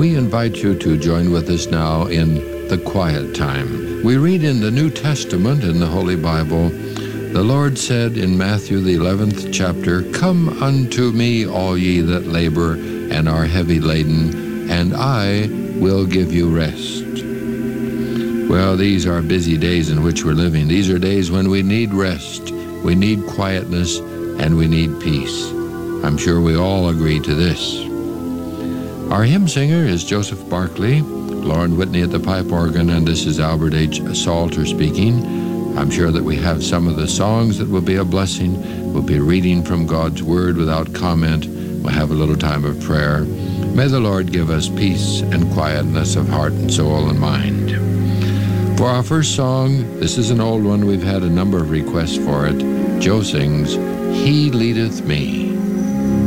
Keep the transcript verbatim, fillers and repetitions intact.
we invite you to join with us now in the quiet time. We read in the New Testament in the Holy Bible, the Lord said in Matthew the eleventh chapter, "Come unto me, all ye that labor and are heavy laden, and I will give you rest." Well, these are busy days in which we're living. These are days when we need rest, we need quietness, and we need peace. I'm sure we all agree to this. Our hymn singer is Joseph Barkley, Lauren Whitney at the pipe organ, and this is Albert H. Salter speaking. I'm sure that we have some of the songs that will be a blessing. We'll be reading from God's Word without comment. We'll have a little time of prayer. May the Lord give us peace and quietness of heart and soul and mind. For our first song, this is an old one. We've had a number of requests for it. Joe sings, "He Leadeth Me."